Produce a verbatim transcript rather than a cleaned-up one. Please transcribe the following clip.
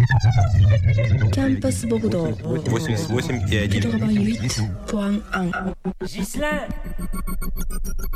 キャンパスボグド восемьдесят восемь и один. восемь Пуан Ан. Ghislain